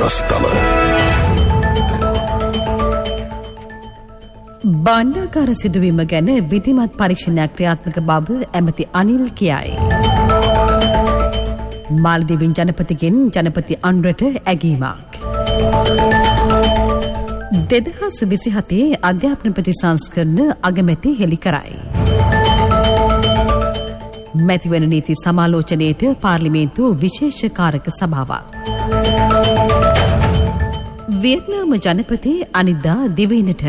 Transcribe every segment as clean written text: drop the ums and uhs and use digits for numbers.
රස්තල බණ්ඩාගාර සිදුවීම ගැන විධිමත් පරීක්ෂණයක් ක්‍රියාත්මක බව ඇමති අනිල් කියයි. මාල්දීවින් ජනපතිගෙන් ජනපති අනුරට ඇගීමක්. 2027 අධ්‍යාපන ප්‍රතිසංස්කරණ අගමැති හෙළි කරයි. මැතිවන නීති සමාලෝචනයට පාර්ලිමේන්තුව විශේෂ කාරක සභාවක්. වියට්නාම ජනපති අනිද්දා දිවයිනට.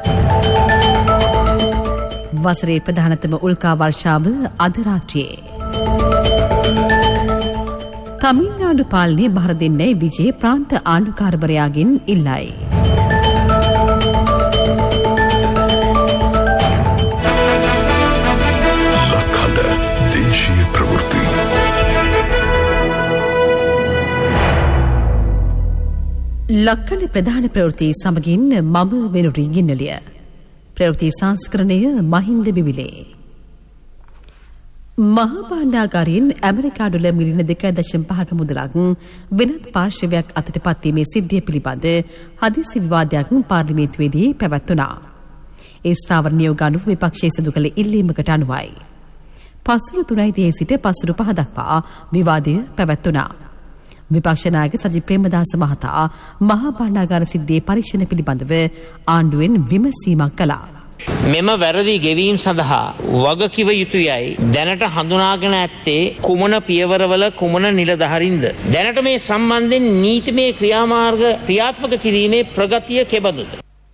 වසරේ ප්‍රධානතම උල්කා වර්ෂාව අද රාත්‍රියේ. තමිල්නාඩු පාලනය බහර දෙන්නයි විජේ ප්‍රාන්ත ආණ්ඩුකාරවරයාගෙන් ඉල්ලයි. ලක්හඬ දේශීය ප්‍රවෘත්ති. ලක්කඩ ප්‍රධාන ප්‍රවෘත්ති සමගින් මම වෙනුරී ගින්නලිය. ප්‍රවෘත්ති සංස්කරණය මහින්ද බිවිලේ. මහා භාණ්ඩාගාරයෙන් ඇමරිකාඩොල මිලියන 2.5ක මුදලක් වෙනත් පාර්ශවයක් අතට පත්වීමේ සිද්ධිය පිළිබඳ හදිසි විවාදයක් පාර්ලිමේන්තුවේදී පැවැත්වුණා. ඒ ස්ථාවර නියෝග අනුව විපක්ෂයේ සිදු කළ ඉල්ලීමකට අනුවයි. පසුරු 3 සිට පසුරු 5 දක්වා විවාදය පැවැත්වුණා. විපක්ෂ නායක සජිත් ප්‍රේමදාස මහතා මහා භාණ්ඩාගාර සිද්ධියේ පරීක්ෂණ පිළිබඳව ආණ්ඩුවෙන් විමසීමක් කළා. මෙම වැරදි ගෙවීම් සඳහා වගකිව යුතුයයි දැනට හඳුනාගෙන ඇත්තේ කුමන පියවරවල කුමන නිලධාරීන්ද? දැනට මේ සම්බන්ධයෙන් නීතිමය ක්‍රියාමාර්ග ක්‍රියාත්මක කිරීමේ ප්‍රගතිය කෙබඳුද?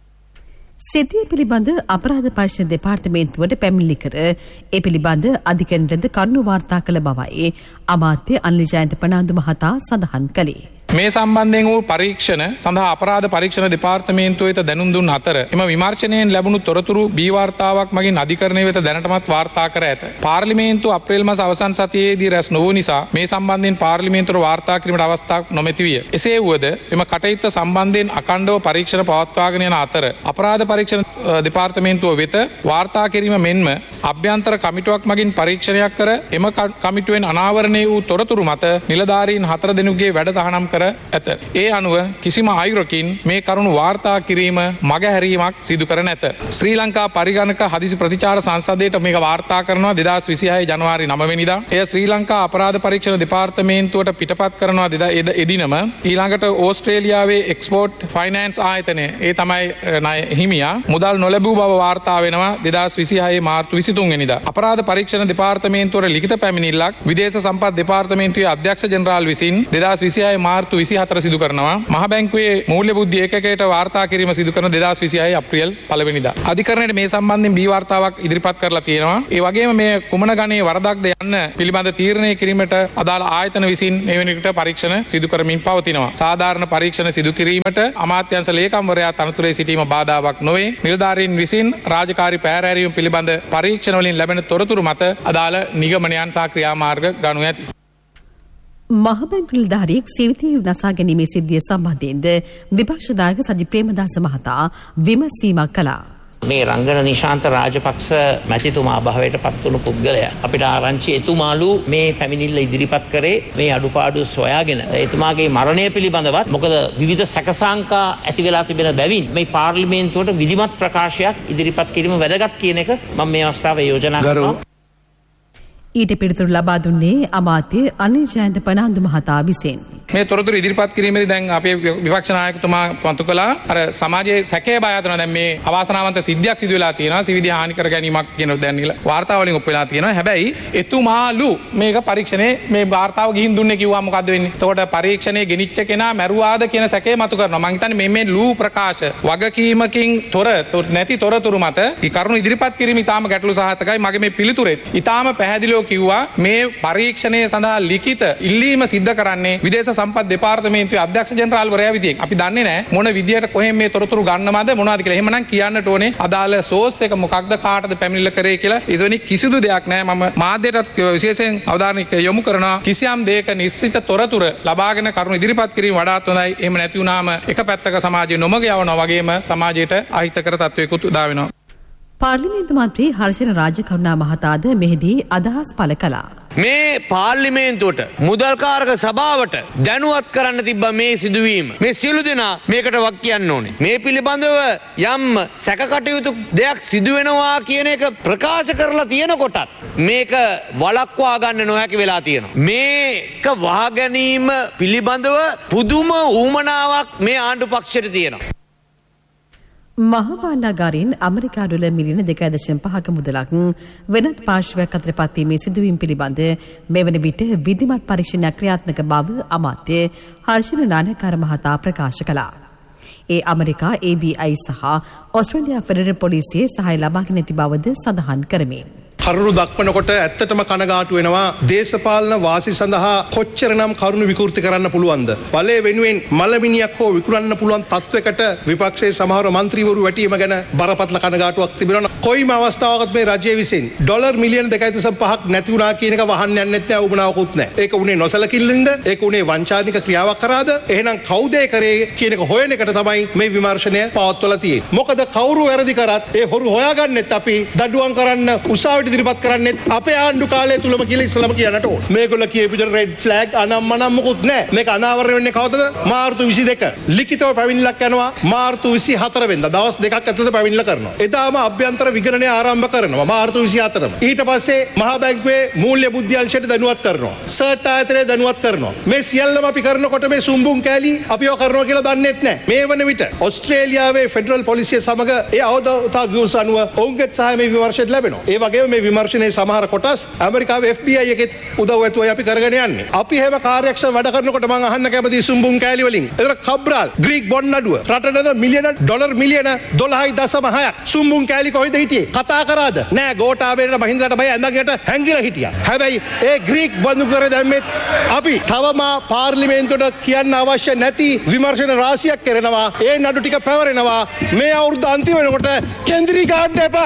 සිද්ධිය පිළිබඳ අපරාධ පරීක්ෂණ දෙපාර්තමේන්තුවට පැමිණිලි කර ඒ පිළිබඳ අධිකරණයට කරුණු වාර්තා කළ බවයි අමාත්‍ය අනිල් ජයන්ත ප්‍රනාන්දු මහතා සඳහන් කළේ. මේ සම්බන්ධයෙන් වූ පරීක්ෂණ සඳහා අපරාධ පරීක්ෂණ දෙපාර්තමේන්තුව වෙත දැනුම් දුන් අතර එම විමර්ශනයෙන් ලැබුණු තොරතුරු බී වාර්තාවක් මගින් අධිකරණය වෙත දැනටමත් වාර්තා කර ඇත. පාර්ලිමේන්තුව අප්‍රේල් මාස අවසන් සතියේදී රැස් නොවූ නිසා මේ සම්බන්ධයෙන් පාර්ලිමේන්තුවට වාර්තා කිරීමට අවස්ථාවක් නොමැති විය. එසේ වුවද එම කටයුත්ත සම්බන්ධයෙන් අඛණ්ඩව පරීක්ෂණ පවත්වාගෙන යන අතර අපරාධ පරීක්ෂණ දෙපාර්තමේන්තුව වෙත වාර්තා කිරීම මෙන්ම අභ්‍යන්තර කමිටුවක් මගින් පරීක්ෂණයක් කර එම කමිටුවෙන් අනාවරණය වූ තොරතුරු මත නිලධාරීන් 4 දෙනෙකුගේ වැඩ තහනම් කර ඇත. ඒ අනුව කිසිම අයුරකින් මේ කරුණු වාර්තා කිරීම මගහැරීමක් සිදු කර නැත. ශ්‍රී ලංකා පරිගණක හදිසි ප්‍රතිචාර සංසදයට මේක වාර්තා කරනවා 2026 ජනවාරි 9 වෙනිදා. එය ශ්‍රී ලංකා අපරාධ පරීක්ෂණ දෙපාර්තමේන්තුවට පිටපත් කරනවා එදිනම. ඊළඟට ඕස්ට්‍රේලියාවේ එක්ස්පෝර්ට් ෆයිනෑන්ස් ආයතනය ඒ තමයි ණය හිමියා මුදල් නොලැබූ බව වාර්තා වෙනවා 2026 මාර්තු 23 වෙනිදා. අපරාධ පරීක්ෂණ දෙපාර්තමේන්තුවට ලිඛිත පැමිණිල්ලක් විදේශ සම්පත් දෙපාර්තමේන්තුවේ අධ්‍යක්ෂ ජෙනරාල් විසින් 2026 මාර්තු 24 සිදු කරනවා. මහ බැංකුවේ මූල්‍ය බුද්ධි ඒකකයට වාර්තා කිරීම සිදු කරන 2026 අප්‍රේල් 1 වෙනිදා. අධිකරණයට මේ සම්බන්ධයෙන් බී වාර්තාවක් ඉදිරිපත් කරලා තියෙනවා. ඒ වගේම මේ කුමන ගණයේ වරදක්ද යන්න පිළිබඳ තීරණය කිරීමට අදාළ ආයතන විසින් මේ වෙනකොට පරීක්ෂණ සිදු කරමින් පවතිනවා. සාධාරණ පරීක්ෂණ සිදු කිරීමට අමාත්‍යාංශ ලේකම්වරයා තනතුරේ සිටීම බාධාවක් නොවේ. නිලධාරීන් විසින් රාජකාරී පැහැරීම පිළිබඳ පරීක්ෂණ වලින් ලැබෙන තොරතුරු මත අදාළ නිගමනයන් සහ ක්‍රියාමාර්ග ගනු ඇති. මහ බැංකු නිලධාරියෙක් සිවිතේ නසා ගැනීමේ සිද්ධිය සම්බන්ධයෙන්ද විපක්ෂ නායක සජිත් ප්‍රේමදාස මහතා විමසීමක් කළා. මේ රංගන නිශාන්ත රාජපක්ෂ මැතිතුමා භාවයට පත්වුණු පුද්ගලයා අපිට ආරංචි එතුමාලු මේ පැමිණිල්ල ඉදිරිපත් කරේ මේ අඩුපාඩු සොයාගෙන එතුමාගේ මරණය පිළිබඳවත් මොකද විවිධ සැකසංකා ඇති වෙලා තිබෙන බැවින් මේ පාර්ලිමේන්තුවට විධිමත් ප්‍රකාශයක් ඉදිරිපත් කිරීම වැදගත් කියන එක මම මේ අවස්ථාවේ යෝජනා කරනවා. ඊට පිළිතුරු ලබා දුන්නේ අමාත්‍ය අනිල් ජයන්ත ප්‍රනාන්දු මහතා විසින්. මේ තොරතුරු ඉදිරිපත් කිරීමේදී දැන් අපේ විපක්ෂ නායකතුමා පන්තු කළා අර සමාජයේ සැකේ බය හදනවා. දැන් මේ අවාසනාවන්ත සිද්ධියක් සිදු වෙලා තියෙනවා. සිවිදිය හානි කර ගැනීමක් කියන දැන් වාර්තා වලින් ඔප් වෙලා තියෙනවා. හැබැයි එතුමාලු මේක පරීක්ෂණේ මේ වාර්තාව ගිහින් දුන්නේ කිව්වා මොකද්ද වෙන්නේ? එතකොට පරීක්ෂණේ ගෙනිච්ච කෙනා මැරුවාද කියන සැකේ මතු කරනවා. මම හිතන්නේ මේ ලූ ප්‍රකාශ වගකීමකින් තොර නැති තොරතුරු මත මේ කරුණු ඉදිරිපත් කිරීම ඉතාම ගැටලු සහගතයි. මගේ මේ පිළිතුරෙත් ඉතාම පැහැදිලිව කිව්වා මේ පරීක්ෂණය සඳහා ලිඛිත ඉල්ලීම සිද්ධ කරන්නේ විදේශ සම්පත් දෙපාර්තමේන්තුවේ අධ්‍යක්ෂ ජෙනරාල්වරයා විදියෙන්. අපි දන්නේ නැහැ මොන විදියට කොහෙන් මේ තොරතුරු ගන්නවද මොනවද කියලා. එහෙමනම් කියන්නට ඕනේ අදාළ සෝස් එක මොකක්ද කාටද පැමිණිල්ල කරේ කියලා. ඒසොනි කිසිදු දෙයක් නැහැ. මම මාධ්‍යයටත් විශේෂයෙන් අවධානය යොමු කරනවා. කිසියම් දෙයක නිශ්චිත තොරතුරු ලබාගෙන කරුණු ඉදිරිපත් කිරීම වඩාත් හොඳයි. එහෙම නැති වුණාම එක පැත්තක සමාජය නොමග යවනවා වගේම සමාජයට අහිතකර තත්වයකට උදා වෙනවා. පාර්ලිමේන්තු මන්ත්‍රී හර්ෂණ රාජකරුණා මහතාද මෙහිදී අදහස් පළ කළා. මේ පාර්ලිමේන්තුවට මුදල්කාරක සභාවට දැනුවත් කරන්න තිබ්බ මේ සිදුවීම. මේ සියලු දෙනා මේකට වක් කියන්න ඕනේ. මේ පිළිබඳව යම් සැකකටයුතු දෙයක් සිදු වෙනවා කියන එක ප්‍රකාශ කරලා තියෙනකොටත් මේක වළක්වා ගන්න නොහැකි වෙලා තියෙනවා. මේක වහගැනීම පිළිබඳව පුදුම ඌමනාවක් මේ ආණ්ඩු පක්ෂයට තියෙනවා. මහාබාණ්ඩාගාරයෙන් ඇමරිකාඩොල මිලියන 2.5ක මුදලක් වෙනත් පාර්ශ්වයක් අතර පත්වීමේ සිදුවීම් පිළිබඳ මෙවන විට විධිමත් පරීක්ෂණයක් ක්‍රියාත්මක බව අමාත්‍ය හර්ෂණ නානකාර මහතා ප්‍රකාශ කළා. ඒ ඇමරිකා ABI සහ ඕස්ට්‍රේලියා ෆෙඩරල් පොලිසියේ සහාය ලබාගෙන ඇති බවද සඳහන් කරමින් කරුණු දක්වනකොට ඇත්තටම කනගාටු වෙනවා දේශපාලන වාසි සඳහා කොච්චරනම් කරුණු විකෘති කරන්න පුළුවන්ද බලය වෙනුවෙන් මලමිනියක් හෝ විකුණන්න පුළුවන් තත්වයකට විපක්ෂයේ සමහර മന്ത്രിවරු වැටීම ගැන බරපතල කනගාටුවක් තිබෙනවා කොයිම අවස්ථාවකත් මේ රජය විසින් ඩොලර් මිලියන 2.5ක් නැති වුණා කියන එක වහන්න යන්නෙත් නෑ උබනාවකුත් නෑ ඒක උනේ නොසලකිල්ලින්ද ඒක උනේ වංචානික ක්‍රියාවක් කරාද එහෙනම් කවුද ඒ කරේ කියන එක හොයන එකට තමයි මේ විමර්ශනය පවත්වලා තියෙන්නේ මොකද කවුරු වැරදි කරත් ඒ හොරු හොයාගන්නෙත් අපි දඩුවම් කරන්න උසාවියට ඉදිරිපත් කරන්නේ අපේ ආණ්ඩු කාලය තුලම කියලා ඉස්සලම කියනට ඕන. මේගොල්ල කියපු විදිහට රෙඩ් ෆ්ලැග් අනම්මනම් මොකුත් නැහැ. මේක අනාවරණය වෙන්නේ කවදද? මාර්තු 22. ලිඛිතව පැමිණිල්ලක් යනවා මාර්තු 24 වෙනිදා. දවස් දෙකක් ඇතුළත පැමිණිල්ල කරනවා. එදාම අභ්‍යන්තර විගණනය ආරම්භ කරනවා මාර්තු 24ම. ඊට පස්සේ මහා බැංකුවේ මූල්‍ය බුද්ධි අංශයට දැනුවත් කරනවා. සර්ට් ආයතනය දැනුවත් කරනවා. මේ සියල්ලම අපි කරනකොට මේ සුම්බුන් කෑලි අපිව කරනවා කියලා දන්නේත් නැහැ. මේ වන විට ඕස්ට්‍රේලියාවේ ෆෙඩරල් පොලිසිය සමග ඒ අවධානය ගිවිස අනුව ඔවුන්ගේ සහාය මේ විමර්ශනයට ලැබෙනවා. ඒ වගේම මේ විමර්ශනයේ සමහර කොටස් ඇමරිකාවේ FBI එකෙත් උදව් ඇතුවයි අපි කරගෙන යන්නේ. අපි හැම කාර්යක්ෂම වැඩ කරනකොට මම අහන්න කැමති සුම්බුන් කෑලි වලින්. ඒතර කබ්‍රාල් ග්‍රීක් බොන්ඩ් නඩුව රටට මිලියන ඩොලර් මිලියන 12.6ක් සුම්බුන් කෑලි කොහෙද හිටියේ? කතා කරාද? නෑ ගෝඨාභයට මහින්දට බය ඇඳගෙට හැංගිලා හිටියා. හැබැයි ඒ ග්‍රීක් බඳු කර දැම්මෙත් අපි තවම පාර්ලිමේන්තුවට කියන්න අවශ්‍ය නැති විමර්ශන රාශියක් කරනවා. ඒ නඩු ටික පැවරෙනවා. මේ අවුරුද්ද අන්තිම වෙනකොට කේන්ද්‍රීය ගාන්න එපා.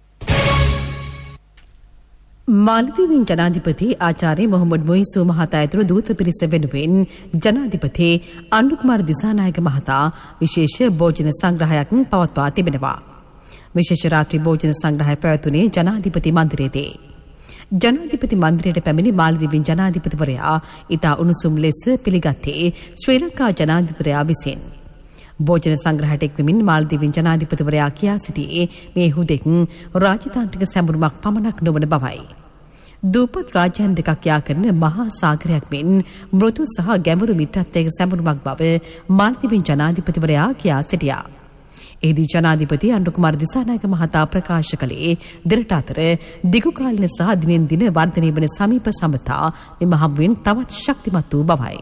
මාලදීවින් ජනාධිපති ආචාර්ය මොහොමඩ් මොයිසු මහතා ඇතුළු දූත පිරිස වෙනුවෙන් ජනාධිපති අනුකුමාර දිසානායක මහතා විශේෂ භෝජන සංග්‍රහයක් පවත්වා තිබෙනවා. විශේෂ රාත්‍රී භෝජන සංග්‍රහය පැවැතුනේ ජනාධිපති මන්දිරයේදී. ජනාධිපති මන්දිරයට පැමිණි මාලදීවින් ජනාධිපතිවරයා ඉතා උණුසුම් ලෙස පිළිගත්තේ ශ්‍රී ලංකා ජනාධිපතිවරයා විසින්. භෝජන සංග්‍රහයට එක්වමින් මාලදීවින් ජනාධිපතිවරයා කියා සිටියේ මේ හුදෙක් රාජතාන්ත්‍රික සැඹුරුමක් පමණක් නොවන බවයි. දූපත් රාජ්‍යයන් දෙකක් යා කරන මහා සාගරයක් මෙන් මෘදු සහ ගැඹුරු මිත්‍රත්වයක සැඹුරුමක් බව මාලදීවින් ජනාධිපතිවරයා කියා සිටියා. එහිදී ජනාධිපති අනුකුමාර දිසානායක මහතා ප්‍රකාශ කළේ දෙරට අතර දිගුකාලීන සහ දිනෙන් දින වර්ධනය වන සමීප සම්බන්ධතා මෙම හමුවෙන් තවත් ශක්තිමත් වූ බවයි.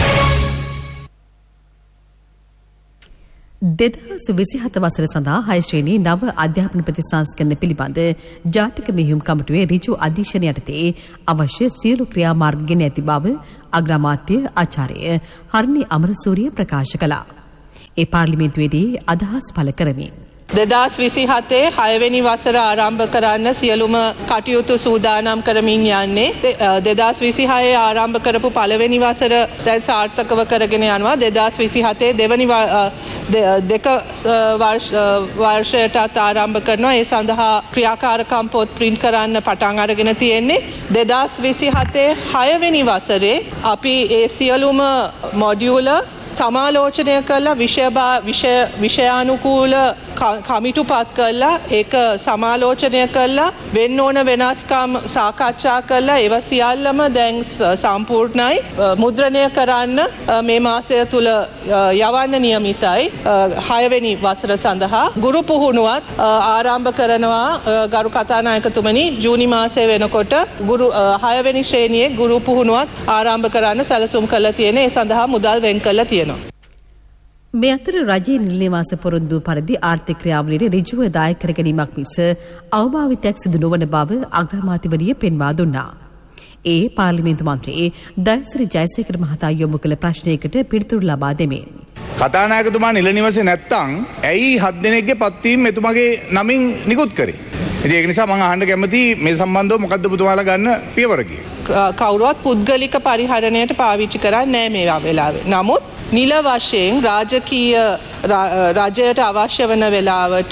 2027 වසර සඳහා 6 ශ්‍රේණී නව අධ්‍යාපන ප්‍රතිසංස්කරණ පිළිබඳ ජාතික මෙහෙයුම් කමිටුවේ ඍජු අධීක්ෂණය යටතේ අවශ්‍ය සියලු ක්‍රියාමාර්ග ගෙන ඇති බව අග්‍රාමාත්‍ය ආචාර්ය හර්නි අමරසූරිය ප්‍රකාශ කළා. ඒ පාර්ලිමේන්තුවේදී අදහස් පළ කරමින් 2027 6වෙනි වසර ආරම්භ කරන්න සියලුම කටයුතු සූදානම් කරමින් යන්නේ 2026 ආරම්භ කරපු පළවෙනි වසර දැන් සාර්ථකව කරගෙන යනවා 2027 දෙවනි දෙක වර්ෂයටත් ආරම්භ කරනවා ඒ සඳහා ක්‍රියාකාරකම් පොත් ප්‍රින්ට් කරන්න පටන් අරගෙන තියෙන්නේ 2027 6වෙනි වසරේ අපි ඒ සියලුම මොඩියුල සමාලෝචනය කරලා විෂයානුකූල කමිටුපත් කරලා ඒක සමාලෝචනය කරලා වෙන්න ඕන වෙනස්කම් සාකච්ඡා කරලා ඒවා සියල්ලම දැන් සම්පූර්ණයි මුද්‍රණය කරන්න මේ මාසය තුල යවන්න නියමිතයි 6 වෙනි වසර සඳහා ගුරු පුහුණුවත් ආරම්භ කරනවා ගරු කතානායකතුමනි ජූනි මාසයේ වෙනකොට 6 වෙනි ශ්‍රේණියේ ගුරු පුහුණුවත් ආරම්භ කරන්න සැලසුම් කරලා තියෙන ඒ සඳහා මුදල් වෙන් කරලා තියෙනවා. මේ අතර රජයේ නිලවාස පොරොන්දු පරිදි ආර්ථික ක්‍රියාවලියට ඍජුව දායක කර ගැනීමක් මිස අවභාවිතයක් සිදු නොවන බව අග්‍රාමාත්‍යවරිය පෙන්වා දුන්නා. ඒ පාර්ලිමේන්තු මන්ත්‍රී දයසිරි ජයසේකර මහතා යොමු කළ ප්‍රශ්නයකට පිළිතුරු ලබා දෙමින් කතානායකතුමා නිල නිවසේ නැත්තම් ඇයි 7 දෙනෙක්ගේ පත්වීම එතුමාගේ නමින් නිකුත් කරේ? ඉතින් ඒක නිසා මම අහන්න කැමති මේ සම්බන්ධව මොකද්ද ඔබතුමාලා ගන්න පියවර කවුරුවත් පුද්ගලික පරිහරණයට පාවිච්චි කරන්නේ නැහැ මේ වෙලාවේ. නමුත් නිල වශයෙන් රාජකීය රජයට අවශ්‍ය වන වෙලාවට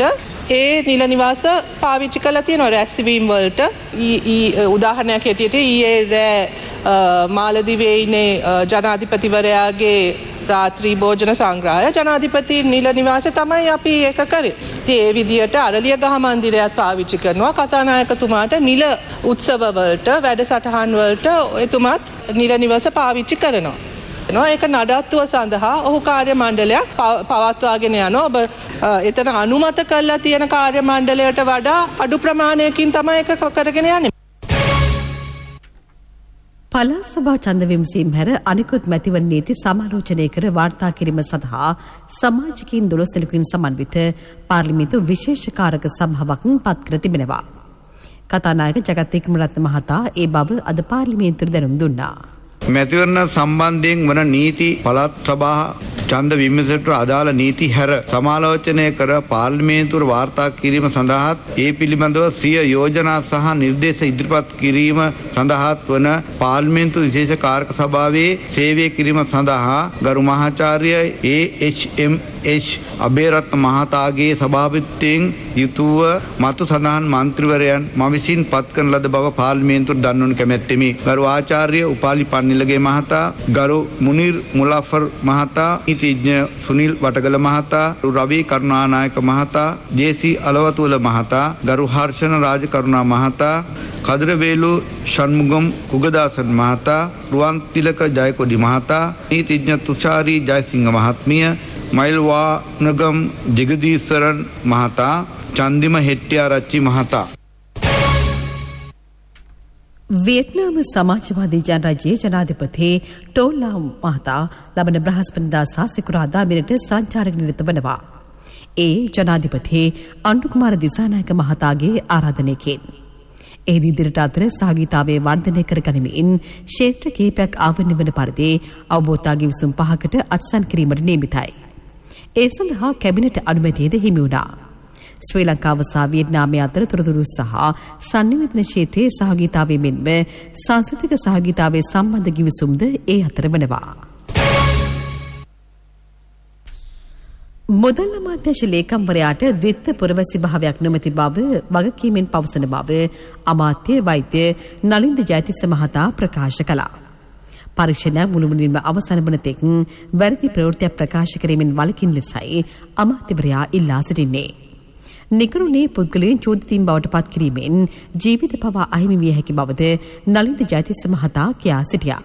ඒ නිල නිවාස පාවිච්චි කරලා තියෙනවා රැස්වීම් වලට. උදාහරණයක් හැටියට ඊයේ රෑ මාලදිවයේ ඉන්නේ ජනාධිපතිවරයාගේ රාත්‍රී භෝජන සංග්‍රහය ජනාධිපති නිල නිවාසය තමයි අපි ඒක කරේ. ඉතින් ඒ විදියට අරලිය ගහ මන්දිරයත් පාවිච්චි කරනවා. කතානායකතුමාට නිල උත්සව වලට වැඩසටහන් වලට එතුමාත් නිල නිවාස පාවිච්චි කරනවා. ඒක නඩත්තුව සඳහා ඔහු කාර්ය මණ්ඩලයක් පවත්වාගෙන යනවා. ඔබ එතන අනුමත කරලා තියෙන කාර්ය මණ්ඩලයට වඩා අඩු ප්‍රමාණයකින් තමයි ඒක කරගෙන යන්නේ. පළාත් සභා ඡන්ද විමසීම් හැර අනිකුත් මැතිවරණ නීති සමාලෝචනය කර වාර්තා කිරීම සඳහා සමාජිකයින් 12 දෙනෙකුන් සමන්විත පාර්ලිමේන්තු විශේෂ කාරක සභාවක් පත් කර තිබෙනවා. කතානායක ජගත් වික්‍රමරත්න මහතා ඒ බව අද පාර්ලිමේන්තුවට දැනුම් දුන්නා. මැතිවරණ සම්බන්ධයෙන් වන නීති පළාත් සභා ඡන්ද විමසීමට අදාළ නීති හැර සමාලෝචනය කර පාර්ලිමේන්තුවට වාර්තා කිරීම සඳහාත් ඒ පිළිබඳව සිය යෝජනා සහ නිර්දේශ ඉදිරිපත් කිරීම සඳහාත් වන පාර්ලිමේන්තු විශේෂ කාරක සභාවේ සේවය කිරීම සඳහා ගරු මහාචාර්ය ඒ.එච්.එම්.එච්. අබේරත්න මහතාගේ සභාපතිත්වයෙන් යුතුව මතු සඳහන් මන්ත්‍රීවරයන් මම විසින් පත් කරන ලද බව පාර්ලිමේන්තුවට දන්වනු කැමැත්තෙමි. ගරු ආචාර්ය උපාලි පන්නිලගේ මහතා, ගරු මුනීර් මුලාෆර් මහතා, නීතිඥ සුනිල් වටගල මහතා, රවි කරුණානායක මහතා, ජේ.සී. අලවතුල මහතා, ගරු හර්ෂණ රාජකරුණා මහතා, කදිරවේලු ෂණ්මුගම් කුගදාසන් මහතා, රුවන් තිලක ජයකොඩි මහතා, නීතිඥ තුෂාරි ජයසිංහ මහත්මිය, මයිල්වානගම් ජගදීසරන් මහතා, චන්දිම හෙට්ටිආරච්චි මහතා. වියට්නාම සමාජවාදී ජනරජයේ ජනාධිපති ටෝලා මහතා ලබන බ්‍රහස්පතින්දා සහ සිකුරාදා මෙරට සංචාරක නිරත වනවා. ඒ ජනාධිපති අනුකුමාර දිසානායක මහතාගේ ආරාධනයකින්. ඒ ඉදිරියට අතර සහභාගීතාවය වර්ධනය කර ගනිමින් ක්ෂේත්‍ර කිහිපයක් ආවරණය වන පරිදි අවබෝධතා ගිවිසුම් 5කට අත්සන් කිරීමට නියමිතයි. ඒ සඳහා කැබිනට් අනුමැතියද හිමි වුණා. ශ්‍රී ලංකාව සහ වියට්නාමය අතර තොරතුරු සහ සංනිවේදන ක්ෂේත්‍රයේ සහභාගීතාවය මෙන්ම සංස්කෘතික සහභාගීතාවයේ සම්බන්ධ ගිවිසුම්ද ඒ අතර වනවා. මුදල් අමාත්‍යාංශ ලේකම්වරයාට ද්විත්ව පුරවැසි භාවයක් නොමැති බව වගකීමෙන් පවසන බව අමාත්‍ය වෛද්‍ය නලින්ද ජයතිස්ස මහතා ප්‍රකාශ කළා. පරීක්ෂණය මුළුමනින්ම අවසන් වන තෙක් වැරදි ප්‍රවෘත්තියක් ප්‍රකාශ කිරීමෙන් වළකින ලෙසයි අමාත්‍යවරයා ඉල්ලා සිටින්නේ. නිකරුණේ පුද්ගලයන් චෝදිතයින් බවට පත් කිරීමෙන් ජීවිත පවා අහිමි විය හැකි බවද නලින්ද ජයතිස්ස මහතා කියා සිටියා.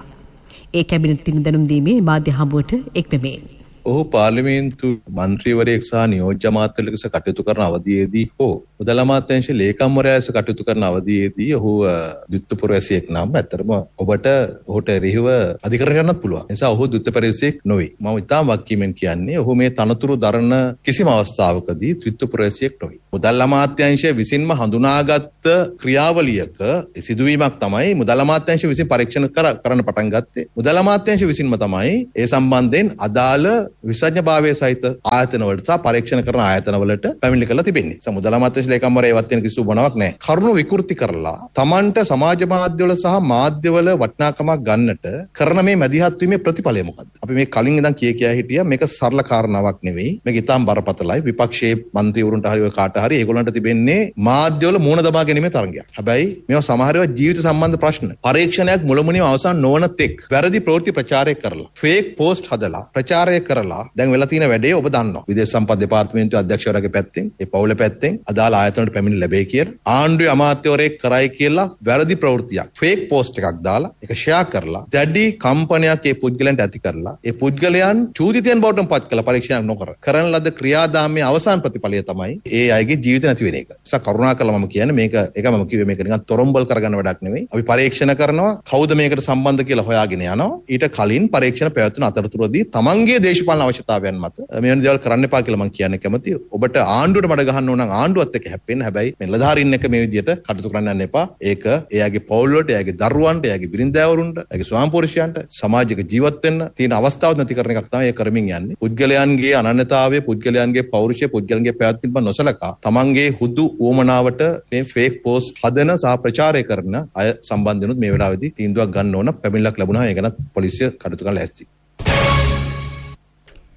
ඒ කැබිනට් තින් දැනුම් දීමේ මාධ්‍ය හමුවට එක්වෙමින් ඔහු පාර්ලිමේන්තු මන්ත්‍රීවරයෙක් සහ නියෝජ්‍ය අමාත්‍යවරයෙක් ලෙස කටයුතු කරන අවධියේදී හෝ මුදල් අමාත්‍යාංශ ලේකම්වරයා ලෙස කටයුතු කරන අවධියේදී ඔහු ද්විත්ව පුරවැසියෙක් නම් ඇත්තටම ඔහුට එරෙහිව අධිකරණ ගන්නත් පුළුවන්. ඒ නිසා ඔහු ද්විත්ව පුරවැසියෙක් නොවේ. මම ඉතාම වක්කීමෙන් කියන්නේ ඔහු මේ තනතුරු දරන කිසිම අවස්ථාවකදී ද්විත්ව පුරවැසියෙක් නොවේ. මුදල් අමාත්‍යාංශය විසින්ම හඳුනාගත් ක්‍රියාවලියක සිදුවීමක් තමයි මුදල් අමාත්‍යාංශය විසින් පරීක්ෂණ කරන්න පටන් ගත්තේ. මුදල් අමාත්‍යාංශය විසින්ම තමයි ඒ සම්බන්ධයෙන් අදාළ විශේෂඥභාවයේ සහිත ආයතනවලට සහ පරීක්ෂණ කරන ආයතනවලට පැමිණිලි කරලා තිබෙන්නේ. මුදල් අමාත්‍යාංශ ලේකම්වරයා ඒවත් වෙන කිසිදු බණක් නැහැ. කරුණු විකෘති කරලා තමන්ට සමාජ මාධ්‍යවල සහ මාධ්‍යවල වටිනාකමක් ගන්නට කරන මේ මැදිහත් වීමේ ප්‍රතිඵලය මොකක්ද? අපි මේ කලින් ඉඳන් කියා හිටියා මේක සරල කාරණාවක් නෙවෙයි. මේක ඉතාම බරපතලයි. විපක්ෂයේ මන්ත්‍රීවරුන්ට හරි ඔය කාට හරි ඒගොල්ලන්ට තිබෙන්නේ මාධ්‍යවල මූණ දබා ගැනීමේ තරගයක්. හැබැයි මේවා සමහරව ජීවිත සම්බන්ධ ප්‍රශ්න. පරීක්ෂණයක් මුලමුණින්ම අවසන් නොවන තෙක් වැරදි ප්‍රවෘත්ති ප්‍රචාරය කරලා ෆේක් පෝස්ට් හදලා ප්‍රචාරය කරලා දැන් වෙලා තියෙන වැඩේ ඔබ දන්නවා. විදේශ සම්පත් දෙපාර්තමේන්තුවේ අධ්‍යක්ෂවරයාගේ පැත්තෙන් ඒ පවුල පැත්තෙන් අදාළ ආයතනවලට පැමිණිලි ලැබෙයි කියලා ආණ්ඩුවේ අමාත්‍යවරයෙක් කරයි කියලා වැරදි ප්‍රවෘත්තියක් ෆේක් පෝස්ට් එකක් දාලා ඒක ෂෙයා කරලා දැඩි කම්පනයක් ඒ පුද්ගලයන්ට ඇති කරලා ඒ පුද්ගලයන් චූදිතයන් බවට පත් කළ පරීක්ෂණයක් නොකර කරන ලද ක්‍රියාදාමයේ අවසාන ප්‍රතිඵලය තමයි ඒ අයගේ ජීවිත නැති වෙන එක. නිසා කරුණාකරලා මම කියන්නේ මේක මම කිව්වේ මේක නිකන් තොරම්බල් කරගන්න වැඩක් නෙවෙයි. අපි පරීක්ෂණ කරනවා කවුද මේකට සම්බන්ධ කියලා හොයාගෙන යනවා. ඊට කලින් පරීක්ෂණ පැවැත්වුණු අතරතුරදී තමන්ගේ දේශපාලන අවශ්‍යතාවයන් මත මේ වෙන දේවල් කරන්න එපා කියලා මම කියන්න කැමතියි. ඔබට ආණ්ඩුවට මඩ ගහන්න ඕන නම් ආණ්ඩුවත් එක්ක හැප්පෙන්න. හැබැයි මේ නිලධාරීන් එක්ක මේ විදියට කටයුතු කරන්න යන්න එපා. ඒක එයාගේ පවුල් වලට, එයාගේ දරුවන්ට, එයාගේ බිරින්දෑවරුන්ට, එයාගේ ස්වාමිපුරුෂයන්ට සමාජික ජීවත් වෙන්න තියෙන අවස්ථාව නැති කරන එකක් තමයි ඒ කරමින් යන්නේ. පුද්ගලයන්ගේ අනන්‍යතාවය, පුද්ගලයන්ගේ පෞරුෂය, පුද්ගලයන්ගේ පැවැත්ම නොසලකා තමන්ගේ හුදු උවමනාවට මේ ෆේක් පෝස්ට් හදන සහ ප්‍රචාරය කරන අය සම්බන්ධනොත් මේ වෙලාවේදී තීන්දුවක් ගන්න ඕන. පැමිණිල්ලක් ලැබුණා. ඒක ගැන පොලිසිය කටයුතු කරන්න ලෑස්ති.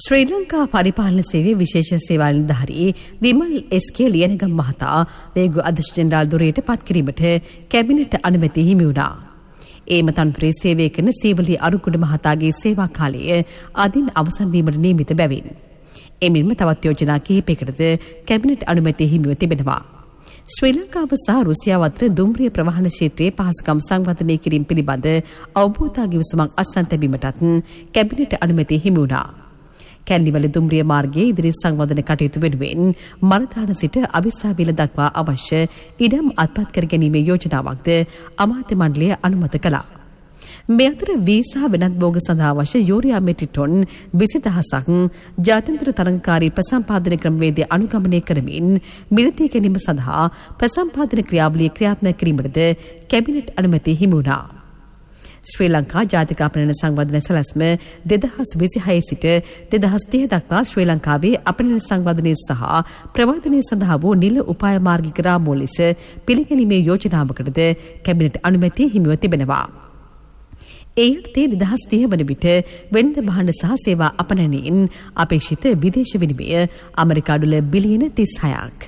ශ්‍රී ලංකා පරිපාලන සේවයේ විශේෂ සේවා නිලධාරී විමල් එස්.කේ. ලියනගම් මහතා රේගු අධ්‍යක්ෂ ජෙනරාල් ධුරයට පත් කිරීමට කැබිනට් අනුමැතිය හිමි වුණා. ඒම තනතුරේ සේවය කරන සීවලී අරුකුඩ මහතාගේ සේවා කාලය අදින් අවසන් වීමට නියමිත බැවින් එමෙන්ම තවත් යෝජනා කිහිපයකටද කැබිනට් අනුමැතිය හිමිව තිබෙනවා. ශ්‍රී ලංකාව සහ රුසියාව අතර දුම්රිය ප්‍රවාහන ක්ෂේත්‍රයේ පහසුකම් සංවර්ධනය කිරීම පිළිබඳ අවබෝධ ගිවිසුමක් අත්සන් තැබීමටත් කැබිනට් අනුමැතිය හිමි වුණා. කැන්දිවල දුම්රිය මාර්ගයේ ඉදිරි සංවර්ධන කටයුතු වෙනුවෙන් මරදාන සිට අවිස්සාවිල දක්වා අවශ්‍ය ඉඩම් අත්පත් කර ගැනීමේ යෝජනාවක්ද අමාත්‍ය මණ්ඩලය අනුමත කළා. මේ අතර වීසා වෙනත් භෝග සඳහා අවශ්‍ය යූරියා මෙට්‍රික් ටොන් 20000ක් ජාත්‍යන්තර තරඟකාරී ප්‍රසම්පාදන ක්‍රමවේදය අනුගමනය කරමින් මිලදී ගැනීම සඳහා ප්‍රසම්පාදන ක්‍රියාවලිය ක්‍රියාත්මක කිරීමටද කැබිනට් අනුමැතිය හිමි වුණා. ශ්‍රී ලංකා ජාතික අපනයන සංවර්ධන සැලැස්ම 2026 සිට 2030 දක්වා ශ්‍රී ලංකාවේ අපනයන සංවර්ධනය සහ ප්‍රවර්ධනය සඳහා වූ නිල උපාය මාර්ගික රාමුව ලෙස පිළිගැනීමේ යෝජනාවකටද කැබිනට් අනුමැතිය හිමිව තිබෙනවා. ඒ අර්ථයේ 2030 වන විට වෙළඳ භාණ්ඩ සහ සේවා අපනයනයෙන් අපේක්ෂිත විදේශ විනිමය ඇමරිකානු ඩොලර් බිලියන 36ක්.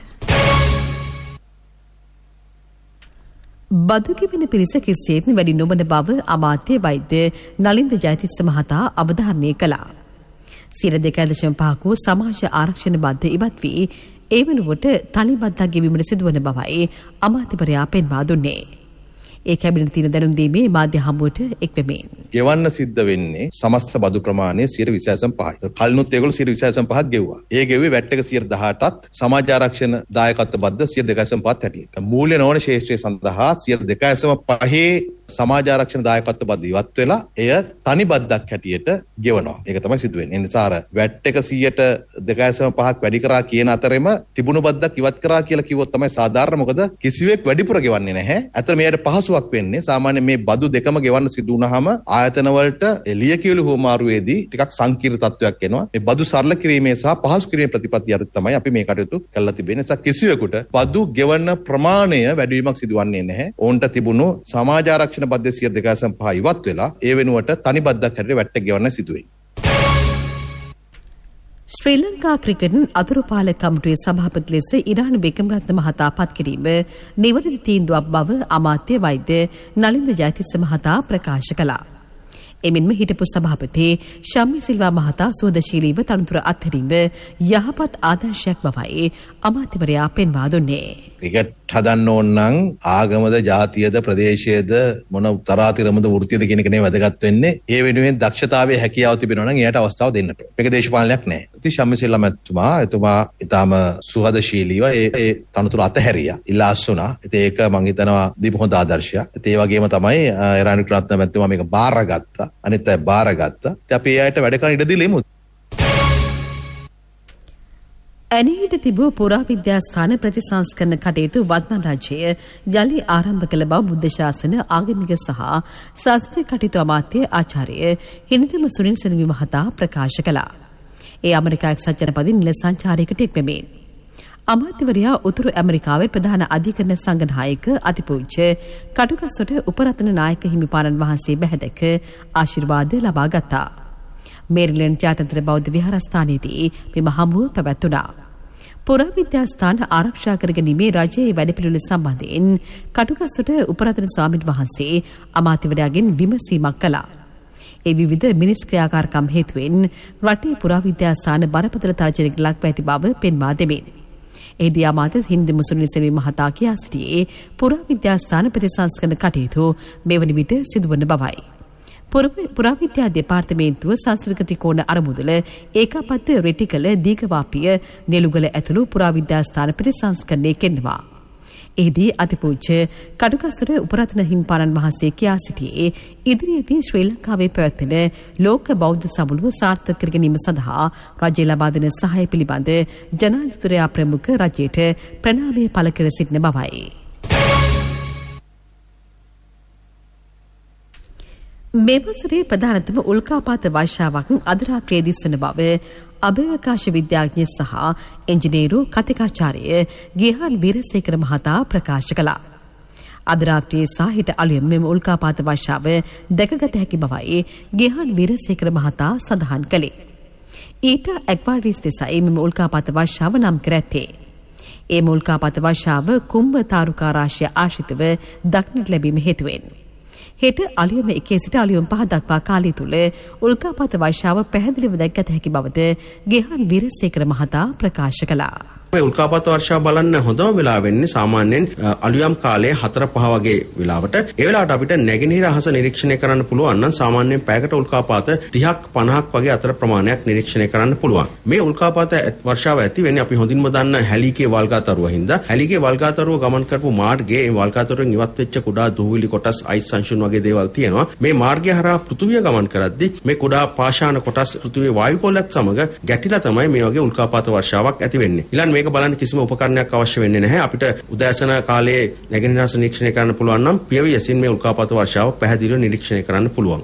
බදු ගෙවන පිරිස කිසිසේත් වැඩි නොවන බව අමාත්‍ය වෛද්‍ය නලින්ද ජයතිස්ස මහතා අවධාරණය කළා. 2.5% වූ සමාජ ආරක්ෂණ බද්ධ ඉවත් වී ඒ වෙනුවට තනි බද්දක් ගෙවීමට සිදුවන බවයි අමාත්‍යවරයා පෙන්වා දුන්නේ. ඒ කැබිනට් තියෙන දැනුම් දීමේ මාධ්‍ය හමුවට එක්වෙමින් ගෙවන්න සිද්ධ වෙන්නේ සමස්ත බදු ප්‍රමාණය 125%යි. කලිනුත් ඒගොල්ලෝ 125%ක් ගෙවුවා. ඒ ගෙවුවේ වැට් එක 118ත් සමාජ ආරක්ෂණ දායකත්ව බද්ද 102.5ත් හැටියට. මූල්‍ය නොවන ශේෂ්ත්‍රය සඳහා 102.5 සමාජ ආරක්ෂණ දායකත්ව බද්ද ඉවත් වෙලා එය තනි බද්දක් හැටියට ගෙවනවා. ඒක තමයි සිදු වෙන්නේ. ඒ නිසා අර වැට් එක 2.5ක් වැඩි කරා කියන අතරෙම තිබුණු බද්දක් ඉවත් කරා කියලා කිව්වොත් තමයි සාධාරණ. මොකද කිසිවෙක් වැඩිපුර ගෙවන්නේ නැහැ. අතන මෙයට පහසුවක් වෙන්නේ සාමාන්‍ය මේ බදු දෙකම ගෙවන්න සිදු වුණාම ආයතන වලට එළිය කියලු හෝමාරුවේදී ටිකක් සංකීර්ණ තත්වයක් එනවා. මේ බදු සරල කිරීමේ සහ පහසු කිරීමේ ප්‍රතිපත්තිය අරන් තමයි අපි මේ කටයුතු කළා තිබෙන්නේ. නිසා කිසිවෙකුට බදු ගෙවන්න ප්‍රමාණය වැඩිවීමක් සිදුවන්නේ නැහැ. ඕන්ට තිබුණු සමාජ ආරක්ෂණ බද්ද 2.5 ඉවත් වෙලා ඒ වෙනුවට තනි බද්දක් හැටියට වැට් එක ගෙවන්න සිදුවේ. ශ්‍රී ලංකා ක්‍රිකට් අතුරුපාලක කමිටුවේ සභාපති ලෙස ඉරාන බේගම්රත්න මහතා පත් කිරීම නිවැරදි තීන්දුවක් බව අමාත්‍ය වෛද්‍ය නලින්ද ජයතිස්ස මහතා ප්‍රකාශ කළා. එමෙන්ම හිටපු සභාපති ශම්මි සිල්වා මහතා සුවදශීලීව තනතුර අත්හැරීම යහපත් ආදර්ශයක් බවයි අමාත්‍යවරයා පෙන්වා දුන්නේ. ක්‍රිකට් හදන්න ඕන නම් ආගමද ජාතියද ප්‍රදේශයේද මොන තරාතිරමද වෘත්තියද කියන එක නේ වැදගත් වෙන්නේ. ඒ වෙනුවෙන් දක්ෂතාවයේ හැකියාව තිබෙනවා නම් එයාට අවස්ථාව දෙන්නට ඕන. මේක දේශපාලනයක් නෑ. ඉතින් ශම්මිසිල්ලා මැතිතුමා එතුමා ඊටාම සුහදශීලීව ඒ තනතුර අතහැරියා. ඉල්ලාස් වුණා. ඉතින් ඒක මම හිතනවා දීප හොඳ ආදර්ශයක්. ඉතින් ඒ වගේම තමයි රාණි රත්න මැතිතුමා මේක බාරගත්තා. අනිත් අය බාරගත්තා. ඉතින් අපි ඒ අයට වැඩ කරන්න ඉඩ දීලා ඉමු. ඇනහිට තිබූ පුරාවිද්‍යාස්ථාන ප්‍රතිසංස්කරණ කටයුතු වත්මන් රජය යළි ආරම්භ කළ බව බුද්ධ ශාසන ආගමික සහ සංස්කෘතික කටයුතු අමාත්‍ය ආචාර්ය හිනිතම සුනිල් සෙනවි මහතා ප්‍රකාශ කළා. ඒ ඇමරිකා එක්සත් ජනපදයේ නිල සංචාරයකට එක්වෙමින් අමාත්‍යවරයා උතුරු ඇමරිකාවේ ප්‍රධාන අධිකරණ සංඝනායක අතිපූජ්‍ය කටුගස්සොට උපරතන නායක හිමිපාණන් වහන්සේ බැහැදක ආශිර්වාද ලබා ගත්තා. මේරිලන්ඩ් ජාත්‍යන්තර බෞද්ධ විහාරස්ථානයේදී මෙම හමුව පැවැත්වුණා. පුරාවිද්‍යාස්ථාන ආරක්ෂා කර ගැනීමේ රජයේ වැඩපිළිවෙළ සම්බන්ධයෙන් කටුගස්සොට උපරතන ස්වාමීන් වහන්සේ අමාත්‍යවරයාගෙන් විමසීමක් කළා. ඒ විවිධ මිනිස් ක්‍රියාකාරකම් හේතුවෙන් රටේ පුරාවිද්‍යාස්ථාන බරපතල තර්ජනයකට ලක්ව ඇති බව පෙන්වා දෙමින් එහිදී අමාත්‍ය හින්දි මුසුනිල් සෙනවි මහතා කියා සිටියේ පුරාවිද්‍යාස්ථාන ප්‍රතිසංස්කරණ කටයුතු මෙවැනි විට සිදුවන බවයි. පුරාවිද්‍යා දෙපාර්තමේන්තුව සංස්කෘතික කෝණ අරමුදල ඒකාපත්ත රෙටිකල දීඝවාපිය නෙළුගල ඇතුළු පුරාවිද්‍යාස්ථාන ප්‍රතිසංස්කරණය කෙරෙනවා. එහිදී අතිපූජ්‍ය කඩුගස්සොට උපරතන හිමිපාණන් වහන්සේ කියා සිටියේ ඉදිරියේදී ශ්‍රී ලංකාවේ පැවැත්වෙන ලෝක බෞද්ධ සමුළුව සාර්ථක කර ගැනීම සඳහා රජය ලබා දෙන සහාය පිළිබඳ ජනාධිපතිවරයා ප්‍රමුඛ රජයට ප්‍රණාමය පළ කර සිටින බවයි. මේ වසරේ ප්‍රධානතම උල්කාපාත වර්ෂාවක් අද රාත්‍රියේ දිස්වන බව අභ්‍යවකාශ විද්‍යාඥ සහ එන්ජිනේරු කතිකාචාර්ය ගිහාන් වීරසේකර මහතා ප්‍රකාශ කළා. අද රාත්‍රියේ සහ හෙට අලුයම මෙම උල්කාපාත වර්ෂාව දැකගත හැකි බවයි ගිහාන් වීරසේකර මහතා සඳහන් කළේ. ඊට ඇක්වාරිස් දෙසයි මෙම උල්කාපාත වර්ෂාව නම් කර ඇත්තේ. ඒ උල්කාපාත වර්ෂාව කුම්භ තාරුකා රාශිය ආශ්‍රිතව දක්නට ලැබීම හේතුවෙන් හෙට අලියම 1 සිට අලියම 5 දක්වා කාලය තුල උල්කාපාත වර්ෂාව පැහැදිලිව දැක්ගත හැකි බවද ගෙහන් විරසේකර මහතා ප්‍රකාශ කළා. මේ උල්කාපාත වර්ෂාව බලන්න හොඳම වෙලාව වෙන්නේ සාමාන්‍යයෙන් අලුයම් කාලයේ 4-5 වගේ වෙලාවට. ඒ වෙලාවට අපිට නැගෙනහිර අහස නිරීක්ෂණය කරන්න පුළුවන් නම් සාමාන්‍යයෙන් පැයකට උල්කාපාත 30ක් 50ක් වගේ අතර ප්‍රමාණයක් නිරීක්ෂණය කරන්න පුළුවන්. මේ උල්කාපාත වර්ෂාව ඇති වෙන්නේ අපි හොඳින්ම දන්න හැලිකේ වල්ගාතරුව හින්දා. හැලිකේ වල්ගාතරුව ගමන් කරපු මාර්ගයේ ඒ වල්ගාතරුවෙන් ඉවත් වෙච්ච කුඩා දුහවිලි කොටස් අයිස් සංශුන් වගේ දේවල් තියෙනවා. මේ මාර්ගය හරහා පෘථිවිය ගමන් කරද්දී මේ කුඩා පාෂාණ කොටස් පෘථිවියේ වායුගෝලයත් සමග ගැටිලා තමයි මේ වගේ උල්කාපාත වර්ෂාවක් ඇති වෙන්නේ. ඊළඟ මේක බලන්න කිසිම උපකරණයක් අවශ්‍ය වෙන්නේ නැහැ. අපිට උදෑසන කාලයේ නැගෙනහිර අහස නිරීක්ෂණය කරන්න පුළුවන් නම් පියවියසින් මේ උල්කාපාත වර්ෂාව පැහැදිලිව නිරීක්ෂණය කරන්න පුළුවන්.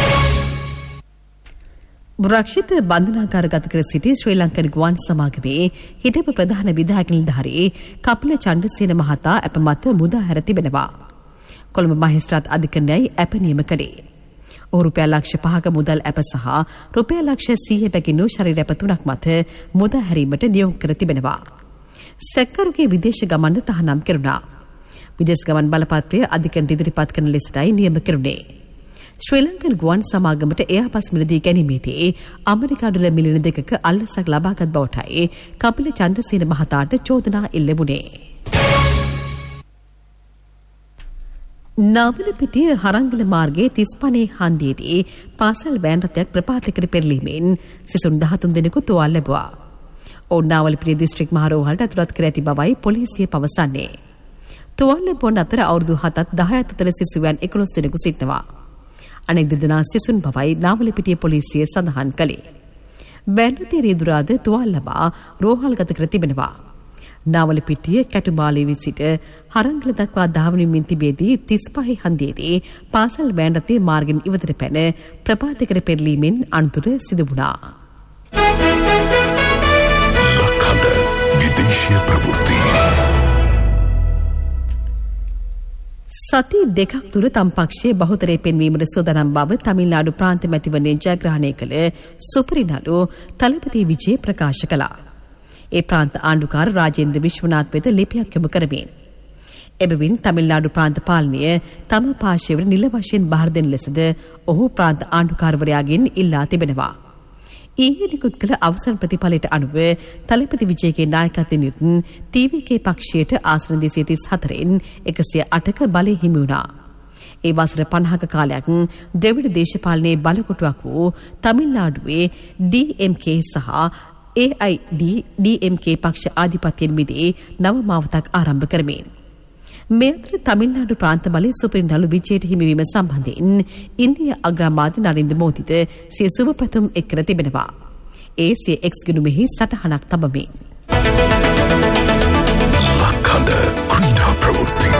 රක්ෂිත බන්ධනාගාරගත කර සිටි ශ්‍රී ලංකන් ගුවන් සමාගමේ හිටපු ප්‍රධාන විධායක නිලධාරී කපිල චන්ද්‍රසේන මහතා අප මත මුදා හැර තිබෙනවා. කොළඹ මහේස්ත්‍රාත් අධිකරණයයි අප නියම කළේ. ඔහු රුපියල් ලක්ෂ 5ක මුදල් අප සහ රුපියල් ලක්ෂ 100 බැගිනු ශරීර අප 3ක් මත මුදා හැරීමට නියෝග කර තිබෙනවා. සැකකරුගේ විදේශ ගමන් තහනම් කෙරුණා. විදේශ ගමන් බලපත්‍රය අධිකරණයට ඉදිරිපත් කරන ලෙසටයි නියම කෙරුණේ. ශ්‍රී ලංකන් ගුවන් සමාගමට එයාපස් මිලදී ගැනීමේදී ඇමරිකා ඩොලර් මිලියන 2ක අල්ලසක් ලබාගත් බවටයි කපිල චන්ද්‍රසේන මහතාට චෝදනා එල්ල වුණේ. නාවලපිටිය හරංගල මාර්ගයේ 35 හන්දියේදී පාසල් වෑන් රථයක් ප්‍රපාතයකට පෙරලීමෙන් සිසුන් 13 දෙනෙකු තුවාල ලැබුවා. ඔවුන් නාවලපිටිය දිස්ත්‍රික් මහරෝහලට ඇතුළත් කර ඇති බවයි පොලිසිය පවසන්නේ. තුවාල ලැබුවන් අතර අවුරුදු 7ත් 10ත් අතර සිසුවන් 11 දෙනෙකු සිටිනවා. අනෙක් දෙදෙනා සිසුන් බවයි නාවලපිටිය පොලිසිය සඳහන් කළේ. වෑන් රථයේ රියදුරාද තුවාල ලබා රෝහල්ගත කර තිබෙනවා. නාවලපිටිය කැටුමාලේ සිට හරංගල දක්වා ධාවනමින් තිබෙදී 35 හන්දියේදී පාසල් වෑන් රථයේ මාර්ගෙන් ඉවතට පැන ප්‍රපාතයකට පෙරලීමෙන් අනතුර සිදු වුණා. ලක්හඬ විදේශීය ප්‍රවෘත්ති. සති දෙකක් තුර තම පක්ෂයේ බහුතරය පෙන්වීමට සූදානම් බව තමිල්නාඩු ප්‍රාන්ත මැතිවරණයෙන් ජයග්‍රහණය කළ සුපරිනලු තලපති විජේ ප්‍රකාශ කළා. ඒ ප්‍රාන්ත ආණ්ඩුකාර රාජේන්ද්‍ර විශ්වනාත් වෙත ලිපියක් යොමු කරමින් එබැවින් තමිල්නාඩු ප්‍රාන්ත පාලනය තම පාර්ශවයට නිල වශයෙන් බාර දෙන ලෙසද ඔහු ප්‍රාන්ත ආණ්ඩුකාරවරයාගෙන් ඉල්ලා තිබෙනවා. ඊයේ නිකුත් කළ අවසන් ප්‍රතිඵලයට අනුව තලපති විජේගේ නායකත්වයෙන් යුත් ටීවීකේ පක්ෂයට ආසන 234න් 108ක බලය හිමි වුණා. ඒ වසර 50ක කාලයක් ද්‍රවිඩ දේශපාලනයේ බලකොටුවක් වූ තමිල්නාඩුවේ DMK සහ AID-DMK පක්ෂ ආධිපත්‍යයෙන් මිදී නව මාවතක් ආරම්භ කරමින් මේ අතර තමිල්නාඩු ප්‍රාන්ත බලය සුපරිනලු විජයට හිමිවීම සම්බන්ධයෙන් ඉන්දියා අග්‍රාමාත්‍ය නරින්ද්‍ර මෝදිද සිය සුබපැතුම් එක් කර තිබෙනවා. ඒ සිය එක්ස් ගිණුමෙහි සටහනක් තබමින්. ලක්හඬ ක්‍රීඩා ප්‍රවෘත්ති.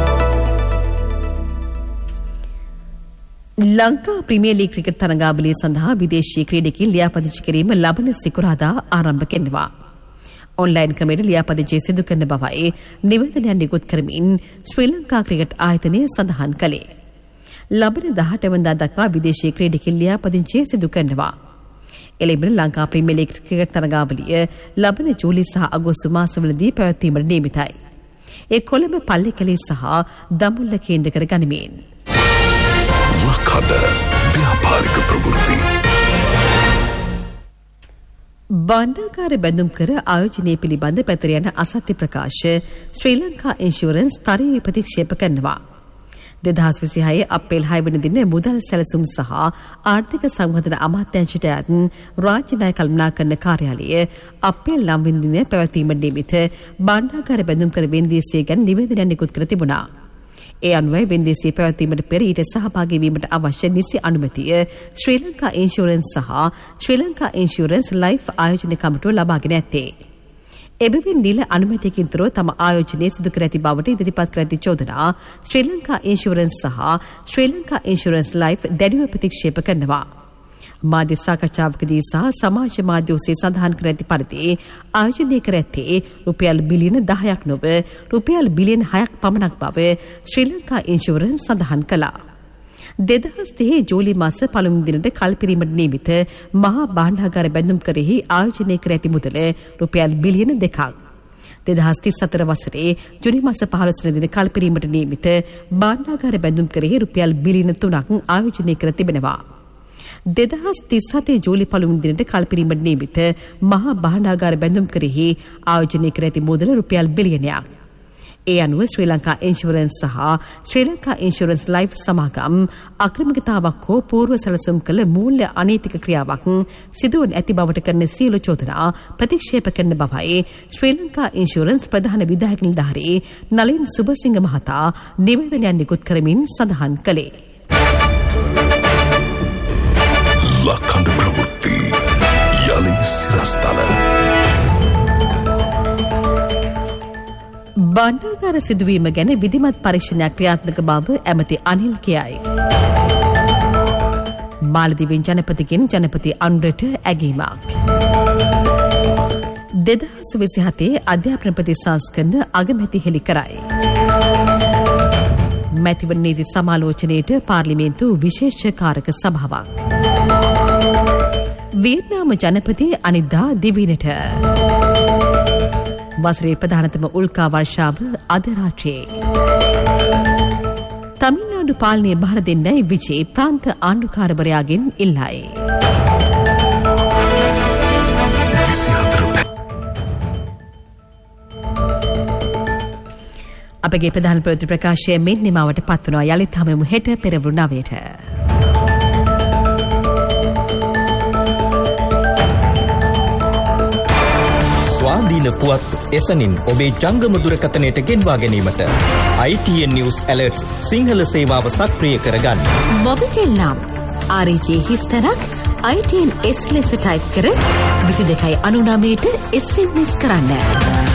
ලංකා ප්‍රීමියර් ලීග් ක්‍රිකට් තරඟාවලිය සඳහා විදේශීය ක්‍රීඩකයන් ලියාපදිංචි කිරීම ලබන සිකුරාදා ආරම්භ කරනවා. ඔන්ලයින් ක්‍රමයට ලියාපදිංචි සිදු කරන බවයි නිවේදනයක් නිකුත් කරමින් ශ්‍රී ලංකා ක්‍රිකට් ආයතනය සඳහන් කළේ. ලබන 18 වෙනිදා දක්වා විදේශීය ක්‍රීඩකයන් ලියාපදිංචි සිදු කරනවා. එළඹෙන ලංකා ප්‍රීමියර් ලීග් ක්‍රිකට් තරඟාවලිය ලබන ජූලි සහ අගෝස්තු මාසවලදී පැවැත්වීමට නියමිතයි. ඒ කොළඹ පල්ලිකැලේ සහ දඹුල්ල කේන්ද්‍ර කර ගනිමින්. ලක්හඬ ව්‍යාපාරික ප්‍රවෘත්ති. බණ්ඩාකාර බැඳුම් කර ආයෝජනය පිළිබඳ පැතර යන අසත්‍ය ප්‍රකාශ ශ්‍රී ලංකා ඉන්ෂුරන්ස් තරයේ ප්‍රතික්ෂේප කරනවා. 2026 අප්‍රේල් 6 වෙනි දින මුදල් සැලසුම් සහ ආර්ථික සංවර්ධන අමාත්‍යාංශයට අයත් රාජ්‍ය ණය කළමනාකරණ කාර්යාලය අප්‍රේල් 9 වෙනි දින පැවැත්වීමට නියමිත බණ්ඩාකාර බැඳුම් කර වෙන්දේසිය ගැන නිවේදනයක් නිකුත් කර තිබුණා. ඒ අනුව වෙන්දේසිය පැවැත්වීමට පෙර ඊට සහභාගී වීමට අවශ්‍ය නිසි අනුමැතිය ශ්‍රී ලංකා ඉන්ෂුරන්ස් සහ ශ්‍රී ලංකා ඉන්ෂුරන්ස් ලයිෆ් ආයෝජන කමිටුව ලබාගෙන ඇත්තේ. එබැවින් නිල අනුමැතියකින් තොරව තම ආයෝජනය සිදු කර ඇති බවට ඉදිරිපත් කර ඇති චෝදනා ශ්‍රී ලංකා ඉන්ෂුරන්ස් සහ ශ්‍රී ලංකා ඉන්ෂුරන්ස් ලයිෆ් දැඩිව ප්‍රතික්ෂේප කරනවා. මාධ්‍ය සාකච්ඡාවකදී සහ සමාජ මාධ්‍ය ඔස්සේ සඳහන් කර ඇති පරිදි ආයෝජනය කර ඇත්තේ රුපියල් බිලියන 10ක් නොව රුපියල් බිලියන 6ක් පමණක් බව ශ්‍රී ලංකා ඉන්ෂුරන්ස් සඳහන් කළා. 2030 ජූලි මාස පළමු දිනට කල්පිරීමට නියමිත මහා භාණ්ඩාගාර බැඳුම් කරෙහි ආයෝජනය කර ඇති මුදල රුපියල් බිලියන 2ක්. 2034 වසරේ ජුනි මාස 15 වෙනි දින කල්පිරීමට නියමිත භාණ්ඩාගාර බැඳුම් කරෙහි රුපියල් බිලියන 3ක් ආයෝජනය කර තිබෙනවා. 2037 ජූලි පළමු දිනට කල්පිරීමට නියමිත මහා භාණ්ඩාගාර බැඳුම් කරෙහි ආයෝජනය කර ඇති මුදල රුපියල් බිලියනයක්. ඒ අනුව ශ්‍රී ලංකා ඉන්ෂුරන්ස් සහ ශ්‍රී ලංකා ඉන්ෂුරන්ස් ලයිෆ් සමාගම් අක්‍රමිකතාවක් හෝ පූර්ව සැලසුම් කළ මූල්‍ය අනෛතික ක්‍රියාවක් සිදුවන ඇති බවට කරන සියලු චෝදනා ප්‍රතික්ෂේප කරන බවයි ශ්‍රී ලංකා ඉන්ෂුරන්ස් ප්‍රධාන විධායක නිලධාරී නලින් සුබසිංහ මහතා නිවේදනයක් නිකුත් කරමින් සඳහන් කළේ. ලක්කඳ ප්‍රවෘත්ති යලි සිරස්තල භාණ්ඩාගාර සිදුවීම ගැන විධිමත් පරීක්ෂණයක් ක්‍රියාත්මක බව ඇමති අනිල් කියයි. මාලදිවෙන් ජනපතිගෙන් ජනපති අනුරට ඇගීමක්. 2027 අධ්‍යාපන ප්‍රතිසංස්කරණ අගමැති හෙළි කරයි. මැතිවරණ නීති සමාලෝචනයට පාර්ලිමේන්තු විශේෂ කාරක සභාවක්. වියට්නාම ජනපති අනිද්දා දිවයිනට. වසරේ ප්‍රධානතම උල්කා වර්ෂාව අද රාත්‍රියේ. තමිල්නාඩු පාලනය බාර දෙන්නයි විජේ ප්‍රාන්ත ආණ්ඩුකාරවරයාගෙන් ඉල්ලයි. අපගේ ප්‍රධාන ප්‍රවෘත්ති ප්‍රකාශය මෙන් නිමවට පත්වනවා. යලිත් හමුවෙමු හෙට පෙරවරු 9ට. ස්වාධීන පුවත් එසනින් ඔබේ ජංගම දුරකථනයට ගෙන්වා ගැනීමට ITN News Alerts සිංහල සේවාව සක්‍රිය කරගන්න. මොබිටෙල් නම් RJ හිස්තරක් ITN S ලෙස ටයිප් කර 2299ට SMS කරන්න.